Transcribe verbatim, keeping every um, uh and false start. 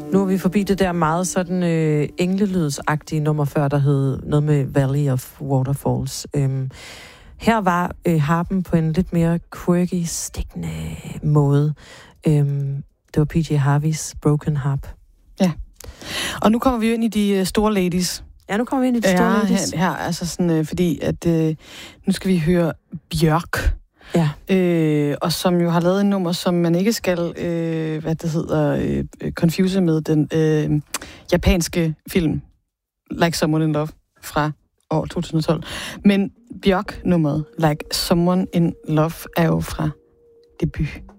Nu er vi forbi det der meget sådan øh, englelydsagtige nummer før, der hed noget med Valley of Waterfalls. Øhm, her var øh, harpen på en lidt mere quirky, stikkende måde. Øhm, det var P J Harveys Broken Harp. Ja. Og nu kommer vi jo ind i de store ladies. Ja, nu kommer vi ind i de store ja, ladies. Her, her altså sådan, øh, fordi at øh, nu skal vi høre Bjørk. Ja. Øh, og som jo har lavet en nummer, som man ikke skal, øh, hvad det hedder, øh, confuse med den øh, japanske film Like Someone in Love fra år to tusind og tolv. Men Bjørk-nummeret Like Someone in Love er jo fra debut